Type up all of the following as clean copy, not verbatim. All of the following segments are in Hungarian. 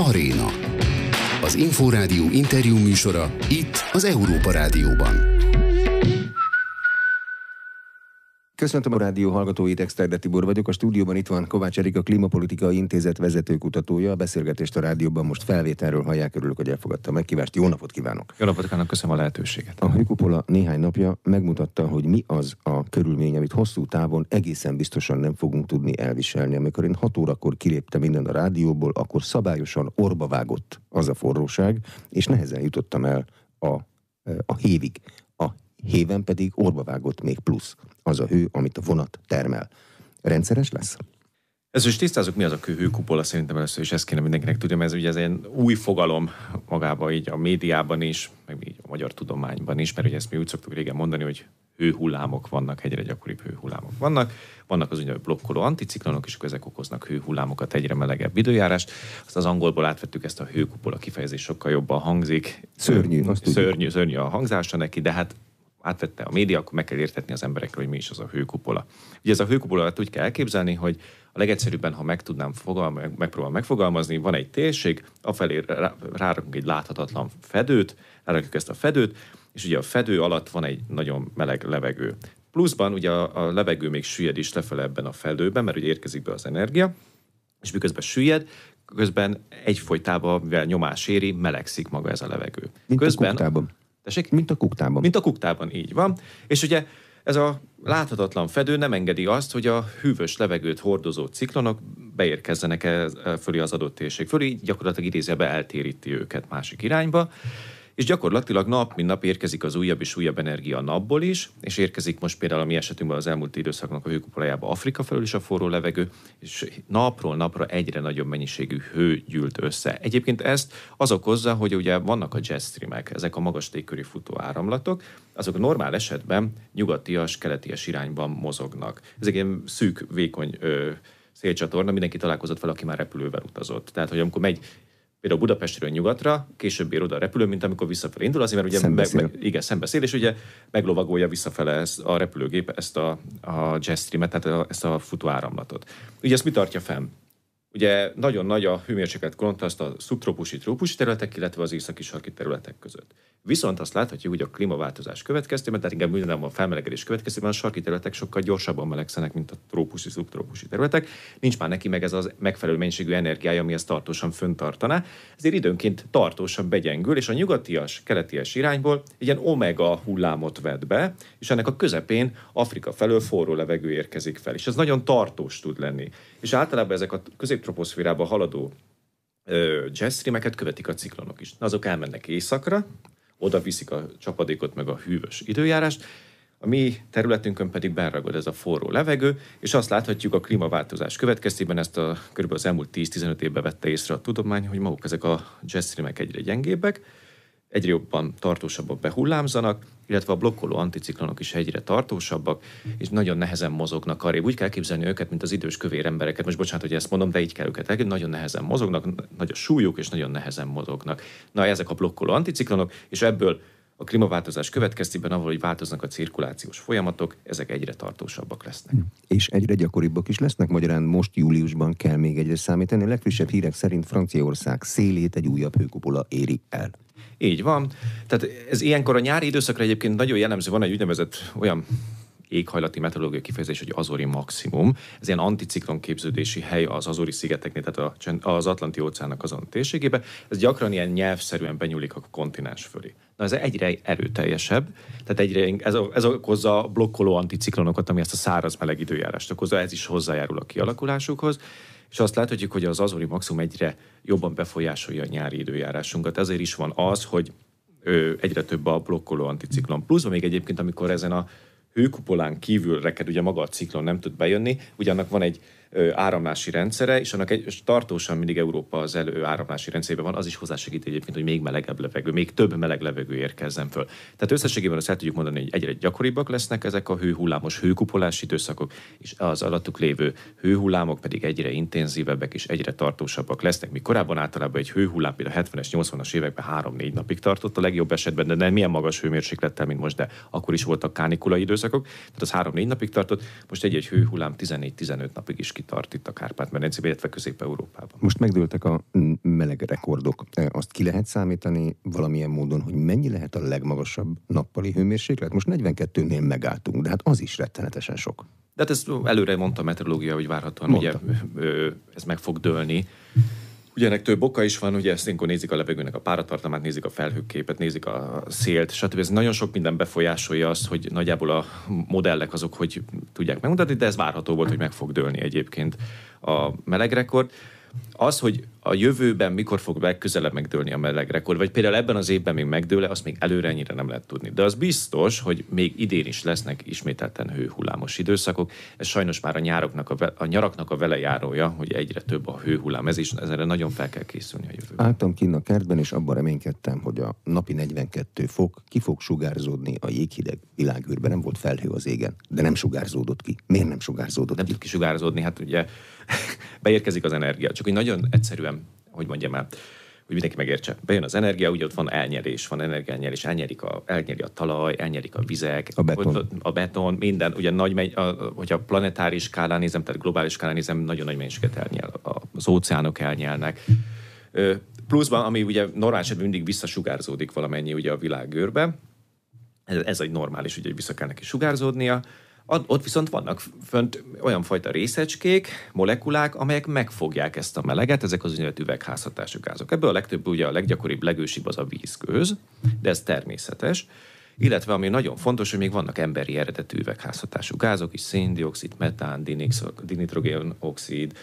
Aréna. Az Inforádió interjú műsora itt az Európa Rádióban. Köszöntöm a rádió hallgatóit, Exterde Tibor vagyok. A stúdióban itt van Kovács Erika, Klímapolitikai Intézet vezetőkutatója. A beszélgetést a rádióban most felvételről hallják, örülök, hogy elfogadta a meghívást. Jó napot kívánok! Jó napot kívánok, köszönöm a lehetőséget. A hőkupola néhány napja megmutatta, hogy mi az a körülmény, amit hosszú távon egészen biztosan nem fogunk tudni elviselni. Amikor én 6 órakor kiléptem innen a rádióból, akkor szabályosan orba vágott az a forróság, és nehezen jutottam el a hévig. A héven pedig orba vágott még plusz az a hő, amit a vonat termel. Rendszeres lesz? Ezt is tisztázzuk, mi az a hőkupola, szerintem először is ezt kéne mindenkinek tudni, mert ez ugye ez egy új fogalom magában így a médiában is, meg így a magyar tudományban is, mert ugye ezt mi úgy szoktuk régen mondani, hogy hőhullámok vannak, egyre gyakoribb hőhullámok vannak. Vannak az úgynevezett blokkoló anticiklonok, és ezek okoznak hőhullámokat, egyre melegebb időjárást. Azt az angolból átvettük, ezt a hőkupola kifejezés sokkal jobban hangzik. Szörnyű a hangzása neki, de hát átvette a média, akkor meg kell értetni az emberekről, hogy mi is az a hőkupola. Ugye ez a hőkupolát úgy kell elképzelni, hogy a legegyszerűbben, ha megpróbálom megfogalmazni, van egy térség, afelé rárakunk egy láthatatlan fedőt, rárakjuk ezt a fedőt, és ugye a fedő alatt van egy nagyon meleg levegő. Pluszban ugye a levegő még süllyed is lefele ebben a fedőben, mert ugye érkezik be az energia, és miközben süllyed, közben egyfolytában, mivel nyomás éri, melegszik maga ez a levegő. Mint a kuktában. Mint a kuktában. Mint a kuktában, így van. És ugye ez a láthatatlan fedő nem engedi azt, hogy a hűvös levegőt hordozó ciklonok beérkezzenek fölé az adott térség fölé, így gyakorlatilag idézőjelben eltéríti őket másik irányba. És gyakorlatilag nap mint nap érkezik az újabb és újabb energia a napból is, és érkezik most például a mi esetünkben az elmúlt időszaknak a hőkupolájába Afrika felől is a forró levegő, és napról napra egyre nagyobb mennyiségű hő gyűlt össze. Egyébként ezt az okozza, hogy ugye vannak a jet streamek, ezek a magas légkörű futó áramlatok, azok a normál esetben nyugatias, keletias irányban mozognak. Ez egy ilyen szűk, vékony szélcsatorna, mindenki találkozott fel, aki már repülővel utazott. Tehát, hogy amikor megy például Budapestről nyugatra, később ér oda a repülő, mint amikor visszafelé indul, azért, mert ugye szembeszél, és ugye meglovagolja visszafele a repülőgép ezt a jet streamet, tehát ezt a futó áramlatot. Ugye ezt mi tartja fenn? Ugye nagyon nagy a hőmérséklet kontraszt a szubtrópusi, trópusi területek, illetve az északi sarki területek között. Viszont azt láthatjuk, hogy a klímaváltozás következtében, tehát inkább mindenben a felmelegedés következtében a sarki területek sokkal gyorsabban melegszenek, mint a trópusi, szubtrópusi területek. Nincs már neki meg ez az megfelelő mennyiségű energiája, ami ezt tartósan föntartaná. Ezért időnként tartósan begyengül, és a nyugatias, keletias irányból egy ilyen omega hullámot vet be, és ennek a közepén Afrika felől forró levegő érkezik fel. És ez nagyon tartós tud lenni. És általában ezek a középtroposzférába haladó jet streameket követik a ciklonok is. Azok elmennek északra, oda viszik a csapadékot meg a hűvös időjárást, a mi területünkön pedig beragad ez a forró levegő, és azt láthatjuk a klímaváltozás következtében, ezt körülbelül az elmúlt 10-15 évben vette észre a tudomány, hogy maguk ezek a jet streamek egyre gyengébbek, egyre jobban tartósabbak behullámzanak, illetve a blokkoló anticiklonok is egyre tartósabbak, és nagyon nehezen mozognak arrébb. Úgy kell képzelni őket, mint az idős kövér embereket. Most bocsánat, hogy ezt mondom, de így kell őket elképzelni. Nagyon nehezen mozognak, nagy a súlyuk, és nagyon nehezen mozognak. Na, ezek a blokkoló anticiklonok, és ebből a klímaváltozás következtében, ahol hogy változnak a cirkulációs folyamatok, ezek egyre tartósabbak lesznek. És egyre gyakoribbak is lesznek, magyarán most júliusban kell még egyre számítani. A legfrissebb hírek szerint Franciaország szélét egy újabb hőkupola éri el. Így van. Tehát ez ilyenkor a nyári időszakra egyébként nagyon jellemző, van egy úgynevezett olyan éghajlati meteorológiai kifejezés, hogy Azori maximum. Ez ilyen anticiklon képződési hely az Azori szigeteknél, tehát az Atlanti óceánnak azon térségében. Ez gyakran ilyen nyelvszerűen benyúlik a kontinens fölé. Na, ez egyre erőteljesebb, tehát egyre ez okozza a blokkoló anticiklonokat, ami ezt a száraz meleg időjárást okozza, ez is hozzájárul a kialakulásukhoz. És azt láthatjuk, hogy az Azori maximum egyre jobban befolyásolja a nyári időjárásunkat. Ezért is van az, hogy egyre több a blokkoló anticiklon. Pluszban még egyébként, amikor ezen a hőkupolán kívül reked, ugye maga a ciklon nem tud bejönni, ugye annak van egy áramlási rendszere, és annak tartósan mindig Európa az áramlási rendszerében van, az is hozzásegít egyébként, hogy még melegebb levegő, még több meleg levegő érkezzen föl. Tehát összességében azt el tudjuk mondani, hogy egyre gyakoribbak lesznek ezek a hőhullámos, hőkupolási időszakok, és az alattuk lévő hőhullámok pedig egyre intenzívebbek és egyre tartósabbak lesznek. Mi korábban általában egy hőhullám például a 70-es, 80-as években 3-4 napig tartott a legjobb esetben, de nem milyen magas hőmérséklettel, mint most, de akkor is voltak kánikula időszakok, tehát az 3-4 napig tartott, most egy hőhullám 14-15 napig is kitart itt a Kárpát-medencében, illetve Közép-Európában. Most megdőltek a meleg rekordok. Azt ki lehet számítani valamilyen módon, hogy mennyi lehet a legmagasabb nappali hőmérséklet? Most 42-nél megálltunk, de hát az is rettenetesen sok. De hát ezt előre mondta a meteorológia, hogy várhatóan ugye, ez meg fog dőlni. Ugye ennek több oka is van, ugye ezt ilyenkor nézik a levegőnek a páratartalmát, nézik a felhőképet, nézik a szélt, stb. Ez nagyon sok minden befolyásolja azt, hogy nagyjából a modellek azok, hogy tudják megmutatni, de ez várható volt, hogy meg fog dőlni egyébként a melegrekord. Az, hogy a jövőben mikor fog legközelebb megdőlni a melegrekord, vagy például ebben az évben még megdől-e, azt még előre ennyire nem lehet tudni. De az biztos, hogy még idén is lesznek ismételten hőhullámos időszakok. Ez sajnos már a nyaraknak a velejárója, hogy egyre több a hőhullám. Ezre nagyon fel kell készülni a jövőben. Álltam kinn a kertben, és abban reménykedtem, hogy a napi 42 fok ki fog sugárzódni a jéghideg világűrben. Nem volt felhő az égen, de nem sugárzódott ki. Miért nem sugárzódott nem ki? tud kisugárzódni, hát ugye beérkezik az energia. Csak hogy nagyon egyszerűen, hogy mondjam el, hogy mindenki megértse. Bejön az energia, ugye ott van elnyerés, van energiaelnyerés, elnyeri a talaj, elnyerik a vizek, a beton, minden, ugye hogyha a planetáris skálán nézem, tehát globális skálán nézem, nagyon nagy mennyiséget elnyel, az óceánok elnyelnek. Pluszban, ami ugye normál esetben mindig visszasugárzódik valamennyi ugye a világűrbe, ez egy normális, ugye, hogy vissza kell neki sugárzódnia. Ott viszont vannak fönt olyan fajta részecskék, molekulák, amelyek megfogják ezt a meleget, ezek az úgynevezett üvegházhatású gázok. Ebből a legtöbb, ugye a leggyakoribb, legősibb az a vízgőz, de ez természetes. Illetve ami nagyon fontos, hogy még vannak emberi eredetű üvegházhatású gázok is, széndioxid, metán, dinitrogénoxid,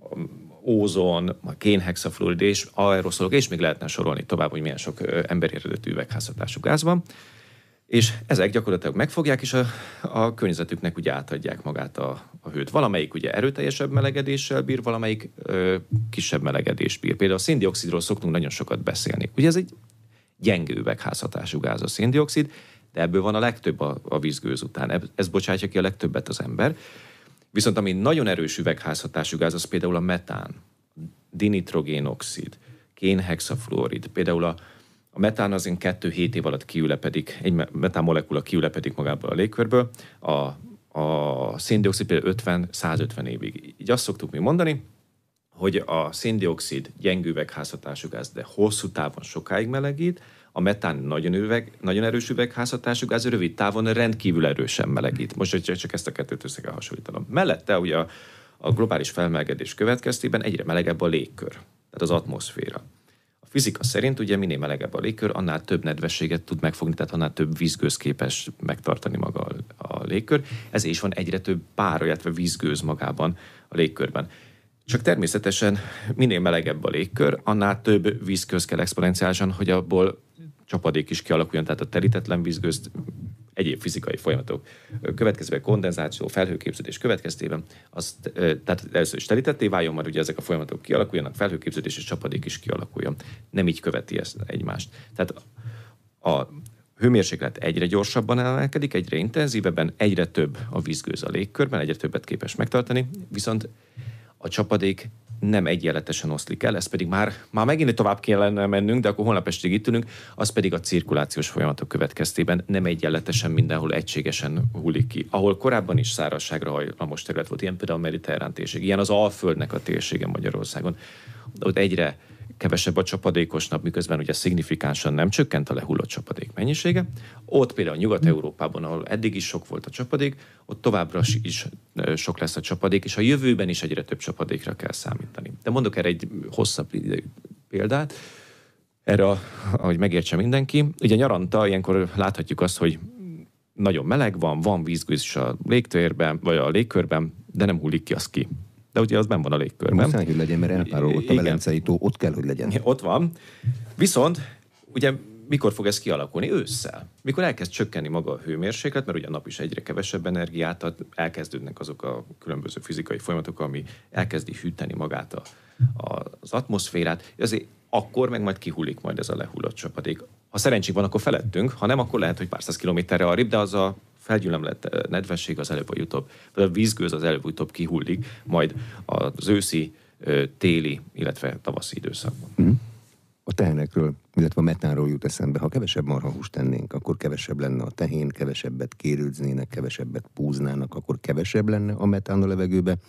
ózon, kénhexafluorid és aeroszolok, és még lehetne sorolni tovább, hogy milyen sok emberi eredetű üvegházhatású gáz van. És ezek gyakorlatilag megfogják, és a környezetüknek ugye átadják magát a hőt. Valamelyik ugye erőteljesebb melegedéssel bír, valamelyik kisebb melegedést bír. Például a széndioxidról szoktunk nagyon sokat beszélni. Ugye ez egy gyenge üvegházhatású gáz a széndioxid, de ebből van a legtöbb a vízgőz után. Ez bocsátja ki a legtöbbet az ember. Viszont ami nagyon erős üvegházhatású gáz, az például a metán, dinitrogénoxid, kénhexafluorid, például a metán az 2-7 év alatt kiülepedik, egy metán molekula kiülepedik magából a légkörből, a széndioxid például 50-150 évig. Így azt szoktuk mi mondani, hogy a széndioxid gyenge üvegházhatású gáz, de hosszú távon sokáig melegít, a metán nagyon erős üvegházhatású gáz, rövid távon rendkívül erősen melegít. Most csak ezt a kettőt össze kell hasonlítanom. Mellette ugye a globális felmelegedés következtében egyre melegebb a légkör, tehát az atmoszféra. A fizika szerint ugye minél melegebb a légkör, annál több nedvességet tud megfogni, tehát annál több vízgőz képes megtartani maga a légkör. Ezért is van egyre több pár, illetve vízgőz magában a légkörben. Csak természetesen minél melegebb a légkör, annál több vízgőz kell exponenciálisan, hogy abból csapadék is kialakuljon, tehát a terítetlen vízgőzt egyéb fizikai folyamatok következően kondenzáció, felhőképződés következtében, tehát először is terítetté váljon, már ugye ezek a folyamatok kialakuljanak, felhőképződés és csapadék is kialakuljon. Nem így követi ezt egymást. Tehát a hőmérséklet egyre gyorsabban emelkedik, egyre intenzívebben, egyre több a vízgőz a légkörben, egyre többet képes megtartani, viszont a csapadék nem egyenletesen oszlik el, ez pedig már megint tovább kellene mennünk, de akkor holnap estig itt ülünk, az pedig a cirkulációs folyamatok következtében nem egyenletesen mindenhol egységesen hullik ki. Ahol korábban is szárazságra hajlamos terület volt, ilyen például a mediterrán térség, ilyen az Alföldnek a térsége Magyarországon, ott egyre kevesebb a csapadékos nap, miközben ugye szignifikánsan nem csökkent a lehullott csapadék mennyisége. Ott például Nyugat-Európában, ahol eddig is sok volt a csapadék, ott továbbra is sok lesz a csapadék, és a jövőben is egyre több csapadékra kell számítani. De mondok erre egy hosszabb példát, erre, ahogy megértse mindenki. Ugye nyaranta ilyenkor láthatjuk azt, hogy nagyon meleg van vízgőz is a légtérben, vagy a légkörben, de nem hullik ki az ki. De ugye az benn van a légkörben. Muszáj, hogy legyen, mert elpárolgott a Velencei tó, ott kell, hogy legyen. Ott van. Viszont, ugye mikor fog ez kialakulni? Ősszel. Mikor elkezd csökkenni maga a hőmérséklet, mert ugye a nap is egyre kevesebb energiát ad, elkezdődnek azok a különböző fizikai folyamatok, ami elkezdi hűteni magát az atmoszférát. Azért akkor meg majd kihullik majd ez a lehullott csapadék. Ha szerencsénk van, akkor felettünk, ha nem, akkor lehet, hogy pár száz kilométerre arrébb, de az a felgyülemlett nedvesség az előbb vagy utóbb, vagy a vízgőz az előbb utóbb kihullik, majd az őszi, téli, illetve tavaszi időszakban. A tehenekről, illetve a metánról jut eszembe. Ha kevesebb marhahúst tennénk, akkor kevesebb lenne a tehén, kevesebbet kérődznének, kevesebbet púznának, akkor kevesebb lenne a metán a levegőbe.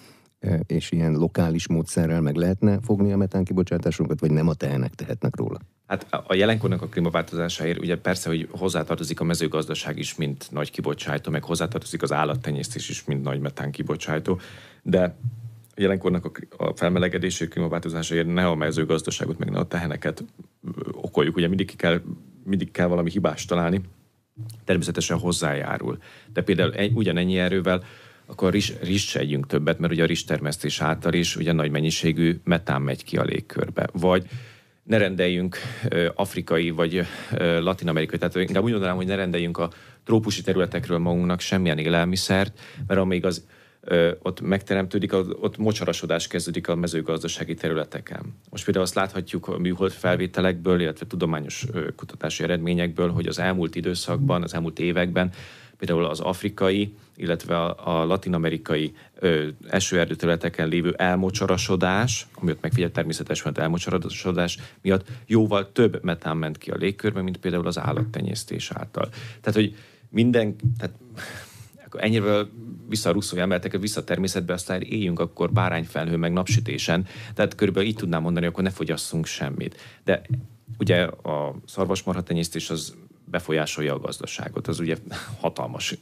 és ilyen lokális módszerrel meg lehetne fogni a metánkibocsátásunkat, vagy nem a tehenek tehetnek róla? Hát a jelenkornak a klímaváltozásáért ugye persze, hogy hozzátartozik a mezőgazdaság is, mint nagy kibocsátó, meg hozzátartozik az állattenyésztés is, mint nagy metánkibocsátó, de a jelenkornak a felmelegedési klímaváltozásáért ne a mezőgazdaságot, meg ne a teheneket okoljuk. Ugye mindig kell valami hibást találni, természetesen hozzájárul. De például ugyanennyi erővel akkor rizst se együnk többet, mert ugye a rizstermesztés által is ugye nagy mennyiségű metán megy ki a légkörbe. Vagy ne rendeljünk afrikai vagy latin-amerikai, tehát inkább úgy mondanám, hogy ne rendeljünk a trópusi területekről magunknak semmilyen élelmiszert, mert amíg az ott megteremtődik, ott mocsarasodás kezdődik a mezőgazdasági területeken. Most például azt láthatjuk a műhold felvételekből, illetve tudományos kutatási eredményekből, hogy az elmúlt időszakban, az elmúlt években például az afrikai, illetve a latin-amerikai esőerdő területeken lévő elmocsarasodás, ami ott megfigyelt természetesen elmocsarasodás miatt jóval több metán ment ki a légkörbe, mint például az állattenyésztés által. Tehát, hogy tehát ennyire vissza a Russzó emeltek, vissza a természetbe, aztán éljünk akkor bárányfelhő meg napsütésen. Tehát körülbelül így tudnám mondani, akkor ne fogyasszunk semmit. De ugye a szarvasmarhatenyésztés az befolyásolja a gazdaságot. Az ugye hatalmas.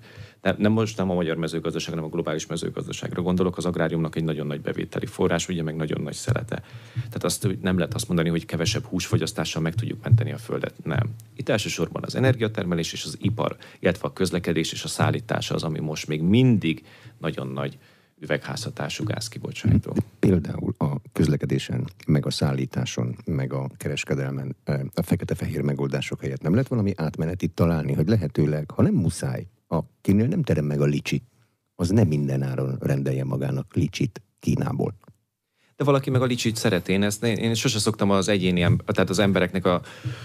Nem a magyar mezőgazdaságra, hanem a globális mezőgazdaságra gondolok. Az agráriumnak egy nagyon nagy bevételi forrás, ugye meg nagyon nagy szelete. Tehát nem lehet azt mondani, hogy kevesebb húsfogyasztással meg tudjuk menteni a földet. Nem. Itt elsősorban az energiatermelés és az ipar, illetve a közlekedés és a szállítás az, ami most még mindig nagyon nagy üvegházhatású gázkibocsátó. Például a közlekedésen, meg a szállításon, meg a kereskedelmen a fekete-fehér megoldások helyett nem lehet valami átmenetit találni, hogy lehetőleg, ha nem muszáj, akinél nem terem meg a licsi, az nem minden áron rendelje magának licsit Kínából. De valaki meg a licsit szeret. Én sose szoktam az tehát az embereknek a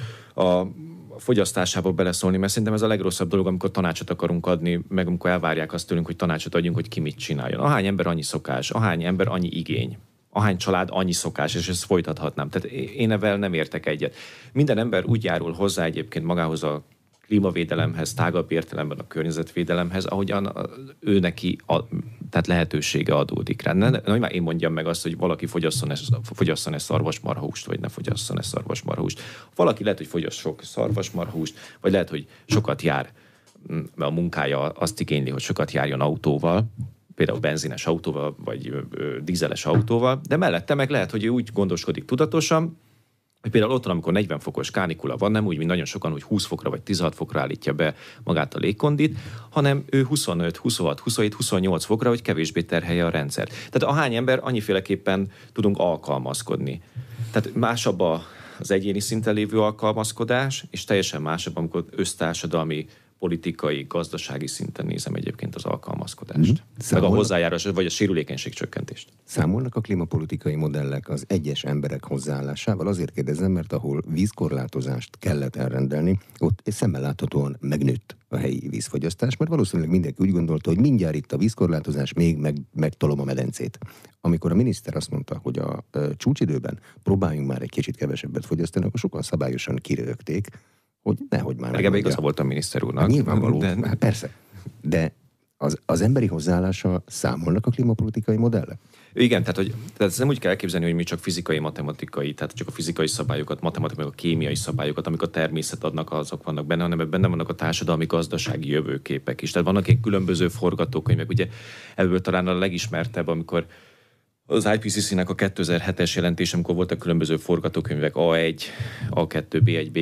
fogyasztásába beleszólni, mert szerintem ez a legrosszabb dolog, amikor tanácsot akarunk adni, meg amikor elvárják azt tőlünk, hogy tanácsot adjunk, hogy ki mit csináljon. Ahány ember annyi szokás, ahány ember annyi igény, ahány család annyi szokás, és ezt folytathatnám. Tehát én ebben nem értek egyet. Minden ember úgy járul hozzá egyébként magához a klímavédelemhez, tágabb értelemben a környezetvédelemhez, ahogyan ő neki tehát lehetősége adódik rá. Már én mondjam meg azt, hogy valaki fogyasszon-e szarvasmarhahúst, vagy ne fogyasszon-e szarvasmarhahúst. Valaki lehet, hogy fogyass sok szarvasmarhahúst, vagy lehet, hogy sokat jár, mert a munkája azt igényli, hogy sokat járjon autóval, például benzines autóval, vagy dízeles autóval, de mellette meg lehet, hogy ő úgy gondoskodik tudatosan, hogy például otthon, amikor 40 fokos kánikula van, nem úgy, mint nagyon sokan, hogy 20 fokra vagy 16 fokra állítja be magát a légkondit, hanem ő 25, 26, 27, 28 fokra, hogy kevésbé terhelje a rendszer. Tehát ahány ember, annyiféleképpen tudunk alkalmazkodni. Tehát másabb az egyéni szinten lévő alkalmazkodás, és teljesen másabb, amikor össztársadalmi, politikai, gazdasági szinten nézem egyébként az alkalmazkodást. Meg a hozzájárás, vagy a sérülékenység csökkentést. Számolnak a klímapolitikai modellek az egyes emberek hozzáállásával? Azért kérdezem, mert ahol vízkorlátozást kellett elrendelni, ott szemmel láthatóan megnőtt a helyi vízfogyasztás, mert valószínűleg mindenki úgy gondolta, hogy mindjárt itt a vízkorlátozás, még megtolom a medencét. Amikor a miniszter azt mondta, hogy a csúcsidőben próbáljunk már egy kicsit kevesebbet fogyasztani, akkor sokan szabályosan kirögték, hogy nehogy már. Legalább igaza volt a miniszter úrnak. Nyilvánvaló, hát persze. De az emberi hozzáállása számolnak a klímapolitikai modellek? Igen, tehát ez nem úgy kell elképzelni, hogy mi csak fizikai, matematikai, tehát csak a fizikai szabályokat, matematikai, a kémiai szabályokat, amik a természet adnak, azok vannak benne, hanem benne vannak a társadalmi, gazdasági jövőképek is. Tehát vannak egy különböző forgatókönyvek. Ugye ebből talán a legismertebb, amikor az IPCC-nek a 2007-es jelentés, amikor voltak különböző forgatókönyvek A1, A2, B1, B2,